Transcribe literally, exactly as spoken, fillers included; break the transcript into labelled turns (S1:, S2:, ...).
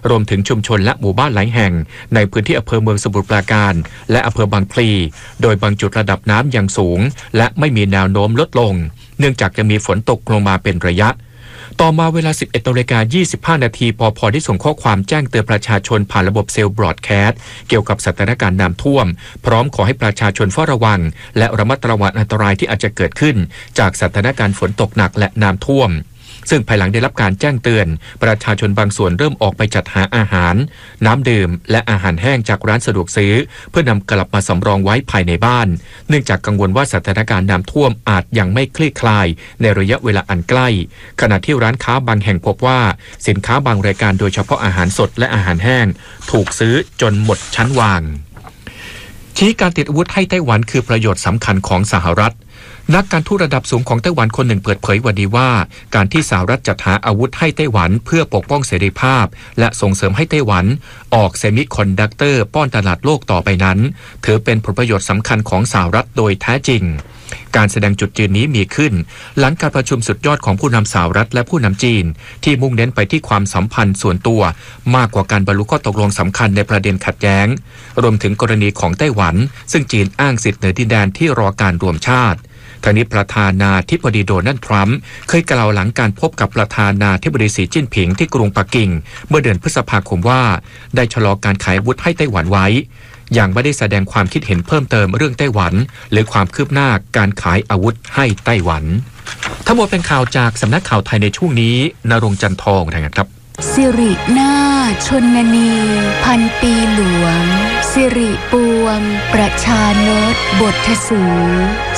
S1: รวมถึงชุมชนและหมู่บ้านหลายแห่งในพื้นที่อำเภอเมืองสมุทรปราการและอำเภอบางพลีโดยบางจุดระดับน้ำยังสูงและไม่มีแนวโน้มลดลงเนื่องจากยังมีฝนตกลงมาเป็นระยะต่อมาเวลา สิบเอ็ดนาฬิกายี่สิบห้านาทีปภ.ได้ส่งข้อความแจ้งเตือนประชาชนผ่านระบบเซลล์บรอดแคสต์เกี่ยวกับสถานการณ์น้ำท่วมพร้อมขอให้ประชาชนเฝ้าระวังและระมัดระวังอันตรายที่อาจจะเกิดขึ้นจากสถานการณ์ฝนตกหนักและน้ำท่วมซึ่งภายหลังได้รับการแจ้งเตือนประชาชนบางส่วนเริ่มออกไปจัดหาอาหารน้ำดื่มและอาหารแห้งจากร้านสะดวกซื้อเพื่อนำกลับมาสำรองไว้ภายในบ้านเนื่องจากกังวลว่าสถานการณ์น้ำท่วมอาจยังไม่คลี่คลายในระยะเวลาอันใกล้ขณะที่ร้านค้าบางแห่งพบว่าสินค้าบางรายการโดยเฉพาะอาหารสดและอาหารแห้งถูกซื้อจนหมดชั้นวางชี้การติดอาวุธให้ไต้หวันคือประโยชน์สำคัญของสหรัฐนักการทูตระดับสูงของไต้หวันคนหนึ่งเปิดเผยวันนี้ว่าการที่สหรัฐจัดหาอาวุธให้ไต้หวันเพื่อปกป้องเสรีภาพและส่งเสริมให้ไต้หวันออกเซมิคอนดักเตอร์ป้อนตลาดโลกต่อไปนั้นถือเป็นผลประโยชน์สำคัญของสหรัฐโดยแท้จริงการแสดงจุดยืนนี้มีขึ้นหลังการประชุมสุดยอดของผู้นำสหรัฐและผู้นำจีนที่มุ่งเน้นไปที่ความสัมพันธ์ส่วนตัวมากกว่าการบรรลุข้อตกลงสำคัญในประเด็นขัดแย้งรวมถึงกรณีของไต้หวันซึ่งจีนอ้างสิทธิเหนือดินแดนที่รอการรวมชาติทางนี้ประธานาธิบดีโดนัลด์ทรัมป์เคยกล่าวหลังการพบกับประธานาธิบดีสีจิ้นผิงที่กรุงปักกิ่งเมื่อเดือนพฤษภาคมว่าได้ชะลอการขายอาวุธให้ไต้หวันไว้อย่างไม่ได้แสดงความคิดเห็นเพิ่มเติมเรื่องไต้หวันหรือความคืบหน้าการขายอาวุธให้ไต้หวันทั้งหมดเป็นข่าวจากสำนักข่าวไทยในช่วงนี้ณรงค์จันทร์ทองนะครับ
S2: สิรินาถชนนีพันปีหลวงสิริปวงประชานตบทสู